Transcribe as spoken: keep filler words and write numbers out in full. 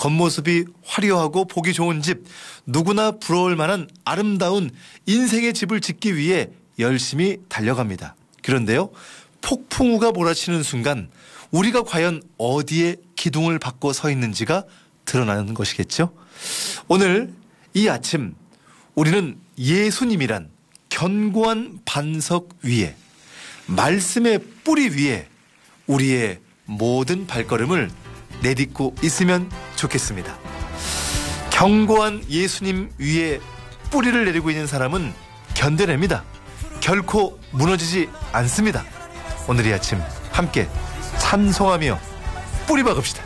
겉모습이 화려하고 보기 좋은 집, 누구나 부러울 만한 아름다운 인생의 집을 짓기 위해 열심히 달려갑니다. 그런데요, 폭풍우가 몰아치는 순간 우리가 과연 어디에 기둥을 박고 서 있는지가 드러나는 것이겠죠. 오늘 이 아침 우리는 예수님이란 견고한 반석 위에, 말씀의 뿌리 위에 우리의 모든 발걸음을 내딛고 있으면 좋겠습니다. 견고한 예수님 위에 뿌리를 내리고 있는 사람은 견뎌냅니다. 결코 무너지지 않습니다. 오늘 이 아침 함께 찬송하며 뿌리 박읍시다.